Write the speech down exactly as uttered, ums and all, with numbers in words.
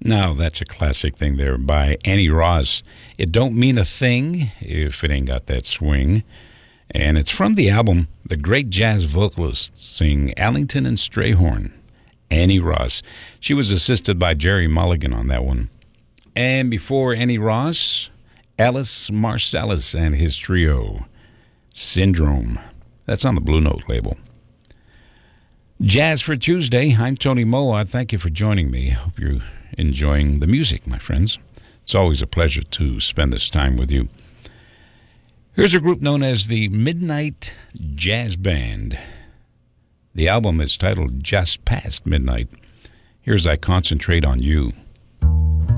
Now, that's a classic thing there by Annie Ross. It don't mean a thing if it ain't got that swing. And it's from the album The Great Jazz Vocalists Sing Allington and Strayhorn. Annie Ross. She was assisted by Jerry Mulligan on that one. And before Annie Ross, Ellis Marsalis and his trio, Syndrome. That's on the Blue Note label. Jazz for Tuesday. I'm Tony Moa. Thank you for joining me. Hope you're enjoying the music, my friends. It's always a pleasure to spend this time with you. Here's a group known as the Midnight Jazz Band. The album is titled Just Past Midnight. Here's I Concentrate on You.